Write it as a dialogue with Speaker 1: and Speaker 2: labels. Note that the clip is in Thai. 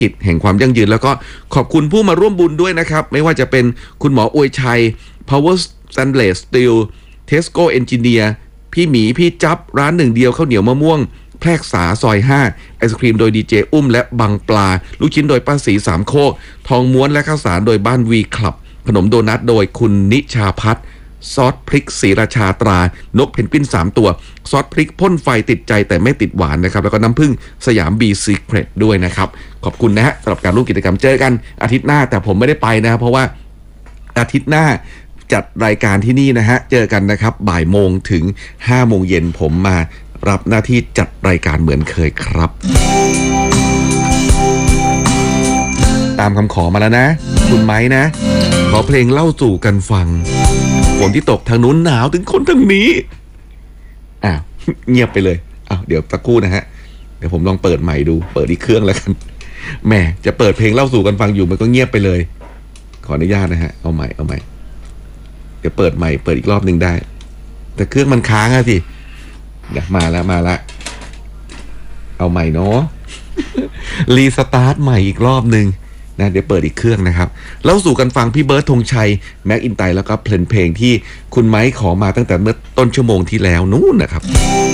Speaker 1: กิจแห่งความยั่งยืนแล้วก็ขอบคุณผู้มาร่วมบุญด้วยนะครับไม่ว่าจะเป็นคุณหมออวยชัย Power Stainless Steel Tesco Engineer พี่หมีพี่จับร้านหนึ่งเดียวข้าวเหนียวมะม่วงแพรกษาซอย5ไอศครีมโดยดีเจอุ้มและบังปลาลูกชิ้นโดยป้าสีสามโคกทองม้วนและข้าวสารโดยบ้านวีคลับขนมโดนัทโดยคุณนิชาพัฒน์ซอสพริกศรีราชาตรานกเพนกวิน3ตัวซอสพริกพ่นไฟติดใจแต่ไม่ติดหวานนะครับแล้วก็น้ำผึ้งสยามบีซีเครตด้วยนะครับขอบคุณนะฮะสำหรับการร่วมกิจกรรมเจอกันอาทิตย์หน้าแต่ผมไม่ได้ไปนะเพราะว่าอาทิตย์หน้าจัดรายการที่นี่นะฮะเจอกันนะครับบ่ายโมงถึง5โมงเย็นผมมารับหน้าที่จัดรายการเหมือนเคยครับตามคำขอมาแล้วนะคุณไม้นะขอเพลงเล่าสู่กันฟังฝนที่ตกทางนู้นหนาวถึงคนทางนี้เงียบไปเลยเดี๋ยวสักครู่นะฮะเดี๋ยวผมลองเปิดใหม่ดูเปิดอีกเครื่องแล้วกันแหมจะเปิดเพลงเล่าสู่กันฟังอยู่มันก็เงียบไปเลยขออนุญาตนะฮะเอาใหม่เดี๋ยวเปิดใหม่เปิดอีกรอบหนึ่งได้แต่เครื่องมันค้างอะสิเดี๋ยวมาละเอาใหม่เนาะรีสตาร์ทใหม่อีกรอบหนึ่งนะเดี๋ยวเปิดอีกเครื่องนะครับเล่าสู่กันฟังพี่เบิร์ดธงชัยแม็กอินไตแล้วก็เพลงที่คุณไม้ขอมาตั้งแต่เมื่อต้นชั่วโมงที่แล้วนู้นนะครับ